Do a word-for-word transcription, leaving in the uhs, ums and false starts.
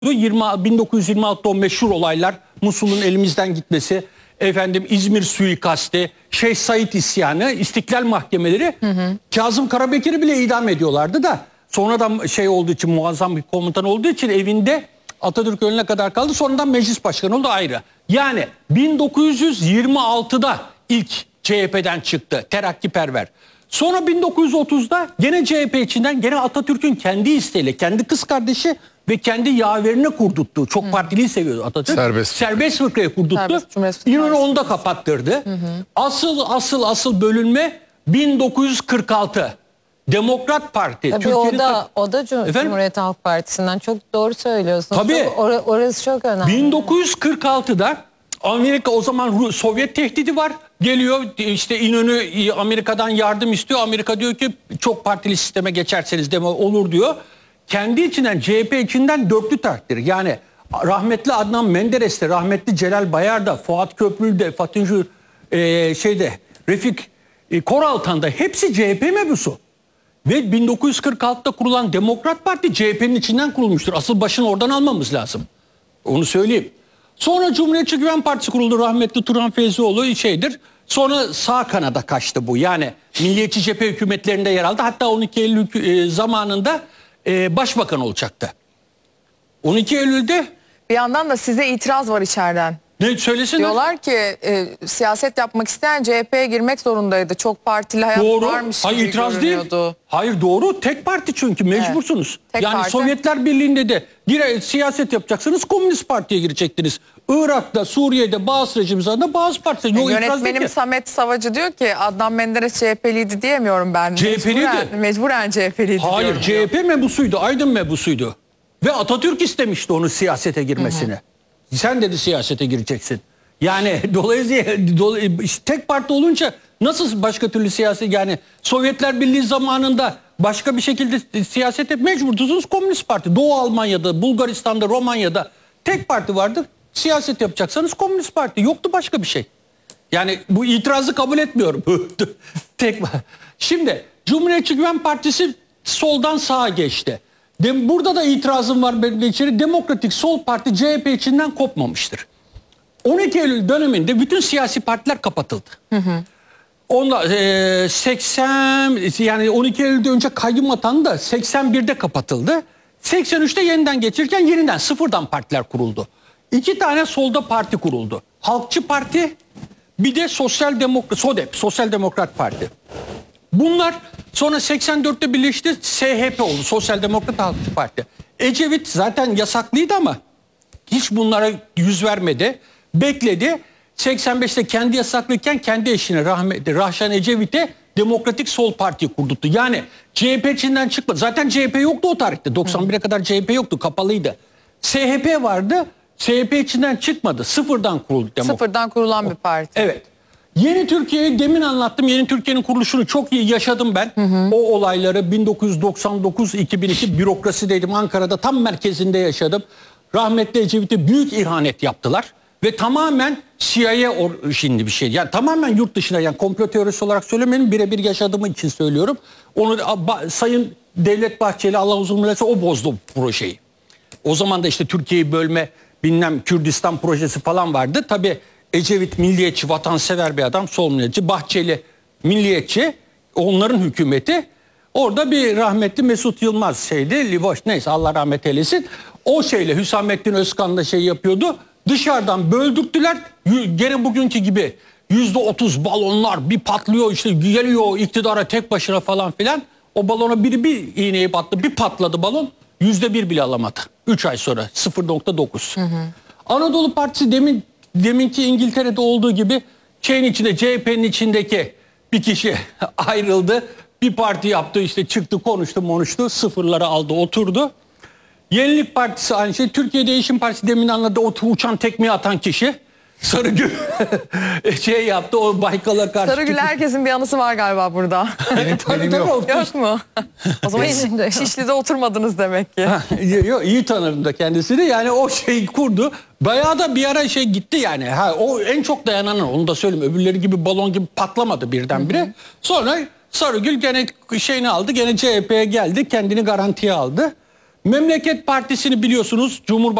bin dokuz yüz yirmi altıda o meşhur olaylar, Musul'un elimizden gitmesi, efendim İzmir suikasti, Şeyh Said isyanı, İstiklal mahkemeleri, hı hı. Kazım Karabekir'i bile idam ediyorlardı da sonradan şey olduğu için, muazzam bir komutan olduğu için evinde Atatürk ölene kadar kaldı. Sonradan meclis başkanı oldu, ayrı. Yani bin dokuz yüz yirmi altıda ilk C H P'den çıktı terakkiperver. Sonra bin dokuz yüz otuzda gene C H P içinden, gene Atatürk'ün kendi isteğiyle, kendi kız kardeşi ve kendi yaverini kurdurttu. Çok hmm. partiliyi seviyordu Atatürk. Serbest, Serbest fırkayı kurdurttu. İnönü onu da kapattırdı. Hı hı. Asıl asıl asıl bölünme bin dokuz yüz kırk altı. Demokrat Parti. Tabii o da, o da Cum Efendim? Cumhuriyet Halk Partisi'nden, çok doğru söylüyorsunuz. Tabii. Or orası çok önemli. bin dokuz yüz kırk altıda Amerika, o zaman Sovyet tehdidi var. Geliyor işte İnönü Amerika'dan yardım istiyor. Amerika diyor ki çok partili sisteme geçerseniz deme olur diyor. Kendi içinden, C H P içinden dörtlü takdir. Yani rahmetli Adnan Menderes'te, rahmetli Celal Bayar'da, Fuat Köprülü'de, Fatih e, şeyde, Refik e, Koraltan'da hepsi C H P mebusu. Ve bin dokuz yüz kırk altıda kurulan Demokrat Parti C H P'nin içinden kurulmuştur. Asıl başını oradan almamız lazım. Onu söyleyeyim. Sonra Cumhuriyetçi Güven Partisi kuruldu. Rahmetli Turhan Feyzioğlu şeydir. Sonra sağ kanada kaçtı bu. Yani Milliyetçi Cephe hükümetlerinde yer aldı. Hatta on iki Eylül zamanında e, başbakan olacaktı. on iki Eylül'de... Bir yandan da size itiraz var içeriden. Ne söylesinler? Diyorlar ki e, siyaset yapmak isteyen C H P'ye girmek zorundaydı. Çok partili hayat doğru. varmış Hayır, gibi itiraz görünüyordu. Değil. Hayır, doğru. Tek parti çünkü mecbursunuz. Evet, yani parti. Sovyetler Birliği'nde de gire, siyaset yapacaksınız, Komünist Parti'ye girecektiniz. Irak'ta, Suriye'de bazı rejim zamanında bazı partiler. Yani yönetmenim Samet Savacı diyor ki Adnan Menderes C H P'liydi diyemiyorum ben. C H P'liydi. Mecburen, mecburen C H P'liydi. Hayır, C H P mebusuydu, Aydın mebusuydu. Ve Atatürk istemişti onu siyasete girmesini. Hı hı. Sen dedi siyasete gireceksin. Yani dolayısıyla dolay, işte tek parti olunca nasıl başka türlü siyaset, yani Sovyetler Birliği zamanında başka bir şekilde siyasete mecbursunuz, Komünist Parti. Doğu Almanya'da, Bulgaristan'da, Romanya'da tek parti vardı. Siyaset yapacaksanız Komünist Parti. Yoktu başka bir şey. Yani bu itirazı kabul etmiyorum. Tek. Şimdi Cumhuriyetçi Güven Partisi soldan sağa geçti. De, burada da itirazım var benim içeri. Demokratik Sol Parti C H P içinden kopmamıştır. on iki Eylül döneminde bütün siyasi partiler kapatıldı. Hı hı. Onla, e, seksen yani on iki Eylül'de önce kayyum atandı da seksen birde kapatıldı. seksen üçte yeniden geçirirken yeniden sıfırdan partiler kuruldu. İki tane solda parti kuruldu. Halkçı Parti, bir de Sosyal Demokrat, SODEP, Sosyal Demokrat Parti. Bunlar sonra seksen dörtte birleşti, S H P oldu, Sosyal Demokrat Halkçı Parti. Ecevit zaten yasaklıydı ama hiç bunlara yüz vermedi. Bekledi. seksen beşte kendi yasaklıyken kendi eşine rahmetli Rahşan Ecevit'e Demokratik Sol Parti kurdurttu. Yani C H P içinden çıkmadı. Zaten C H P yoktu o tarihte. doksan bire kadar C H P yoktu. Kapalıydı. S H P vardı. S H P içinden çıkmadı. Sıfırdan kuruldu. Demokrat. Sıfırdan kurulan bir parti. Evet. Yeni Türkiye'yi demin anlattım. Yeni Türkiye'nin kuruluşunu çok iyi yaşadım ben. Hı hı. O olayları bin dokuz yüz doksan dokuz iki bin iki bürokrasideydim. Ankara'da tam merkezinde yaşadım. Rahmetli Ecevit'e büyük ihanet yaptılar. Ve tamamen C I A şimdi bir şey. Yani tamamen yurt dışına, yani komplo teorisi olarak söylemeyin, birebir yaşadığım için söylüyorum. Onu Sayın Devlet Bahçeli, Allah uzun ömür versin, o bozdu projeyi. O zaman da işte Türkiye'yi bölme, bilmem Kürdistan projesi falan vardı. Tabii Ecevit milliyetçi, vatansever bir adam, sol milliyetçi. Bahçeli milliyetçi, onların hükümeti. Orada bir rahmetli Mesut Yılmaz şeydi, Liboş, neyse Allah rahmet eylesin. O şeyle Hüsamettin Özkan'la şey yapıyordu. Dışarıdan böldürttüler. Gene bugünkü gibi yüzde otuz balonlar bir patlıyor, işte geliyor iktidara tek başına falan filan. O balona biri bir iğneyi battı, bir patladı balon. Yüzde bir bile alamadı. Üç ay sonra sıfır nokta dokuz. Anadolu Partisi demin deminki İngiltere'de olduğu gibi şeyin içinde, C H P'nin içindeki bir kişi ayrıldı. Bir parti yaptı, işte çıktı, konuştu konuştu, sıfırları aldı, oturdu. Yenilik Partisi aynı şey. Türkiye Değişim Partisi demin anladı, o uçan tekmeyi atan kişi. Sarıgül şey yaptı, o Baykal'a karşı. Sarıgül herkesin bir anısı var galiba burada. Benim, benim yok. Yok mu? O zaman Şişli'de oturmadınız demek ki. Yok, iyi tanırım da kendisini. Yani o şeyi kurdu. Bayağı da bir ara şey gitti yani. Ha, o en çok dayanan, onu da söyleyeyim. Öbürleri gibi balon gibi patlamadı birdenbire. Sonra Sarıgül gene şeyini aldı. Gene C H P'ye geldi. Kendini garantiye aldı. Memleket Partisi'ni biliyorsunuz, Cumhurbaşkanı